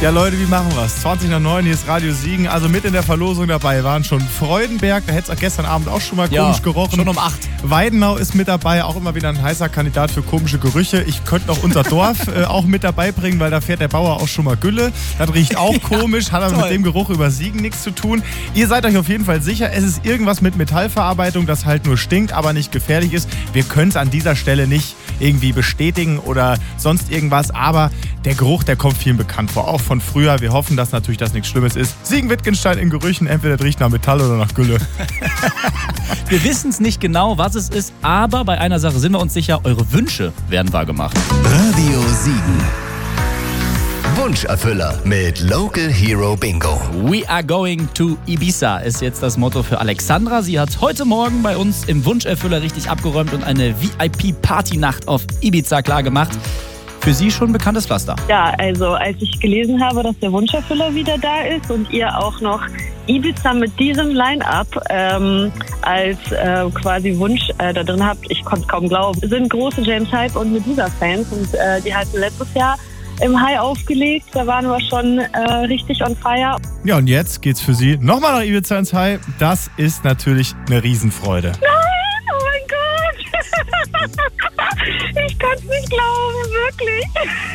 Ja Leute, wie machen wir's? 20 nach 9, hier ist Radio Siegen. Also mit in der Verlosung dabei waren schon Freudenberg, da hätte es gestern Abend auch schon mal komisch gerochen. Schon um 8. Weidenau ist mit dabei, auch immer wieder ein heißer Kandidat für komische Gerüche. Ich könnte noch unser Dorf auch mit dabei bringen, weil da fährt der Bauer auch schon mal Gülle. Das riecht auch komisch, hat aber mit dem Geruch über Siegen nichts zu tun. Ihr seid euch auf jeden Fall sicher, es ist irgendwas mit Metallverarbeitung, das halt nur stinkt, aber nicht gefährlich ist. Wir können es an dieser Stelle nicht irgendwie bestätigen oder sonst irgendwas, aber der Geruch, der kommt vielen bekannt vor, auch von früher. Wir hoffen, dass natürlich das nichts Schlimmes ist. Siegen-Wittgenstein in Gerüchen, entweder riecht nach Metall oder nach Gülle. Wir wissen es nicht genau, was es ist, aber bei einer Sache sind wir uns sicher, eure Wünsche werden wahrgemacht. Radio Siegen. Wunscherfüller mit Local Hero Bingo. We are going to Ibiza ist jetzt das Motto für Alexandra. Sie hat heute Morgen bei uns im Wunscherfüller richtig abgeräumt und eine VIP-Partynacht auf Ibiza klargemacht. Für Sie schon ein bekanntes Pflaster. Ja, also als ich gelesen habe, dass der Wunscherfüller wieder da ist und ihr auch noch Ibiza mit diesem Line-Up als quasi Wunsch da drin habt, ich konnte es kaum glauben, sind große James Hype und Medusa-Fans und die hatten letztes Jahr im High aufgelegt, da waren wir schon richtig on fire. Ja, und jetzt geht's für Sie nochmal nach Ibiza ins High. Das ist natürlich eine Riesenfreude. Nein, oh mein Gott! Ich kann es nicht glauben, wirklich.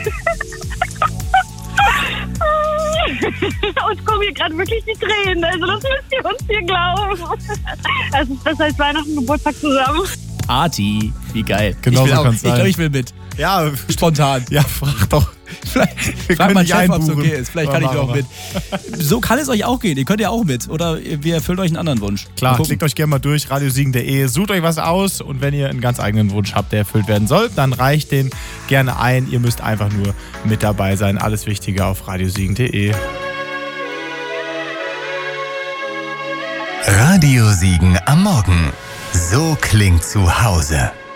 Uns kommen hier gerade wirklich die Tränen, also das müsst ihr uns hier glauben. Das ist besser als Weihnachten und Geburtstag zusammen. Party, wie geil. Genau so kann's Ich sein. glaube, ich will mit. Ja, Spontan. ja, frag doch. Frag mal Chef, ob es okay ist. Vielleicht kann ich auch mit. So kann es euch auch gehen. Ihr könnt ja auch mit. Oder wir erfüllen euch einen anderen Wunsch. Klar, klickt euch gerne mal durch, radiosiegen.de, sucht euch was aus und wenn ihr einen ganz eigenen Wunsch habt, der erfüllt werden soll, dann reicht den gerne ein. Ihr müsst einfach nur mit dabei sein. Alles Wichtige auf radiosiegen.de. Radio Siegen am Morgen. So klingt zu Hause.